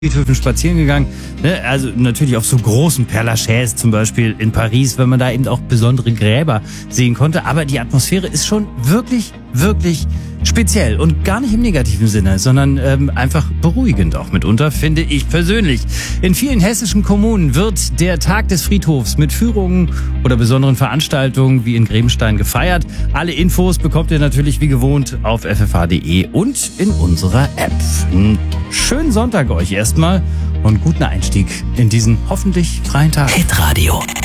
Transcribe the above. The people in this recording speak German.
Friedhöfen spazieren gegangen, ne? Also natürlich auf so großen Père Lachaise zum Beispiel in Paris, wenn man da eben auch besondere Gräber sehen konnte. Aber die Atmosphäre ist schon wirklich, wirklich speziell und gar nicht im negativen Sinne, sondern einfach beruhigend auch mitunter, finde ich persönlich. In vielen hessischen Kommunen wird der Tag des Friedhofs mit Führungen oder besonderen Veranstaltungen wie in Grebenstein gefeiert. Alle Infos bekommt ihr natürlich wie gewohnt auf ffh.de und in unserer App. Schönen Sonntag euch erstmal und guten Einstieg in diesen hoffentlich freien Tag. Hitradio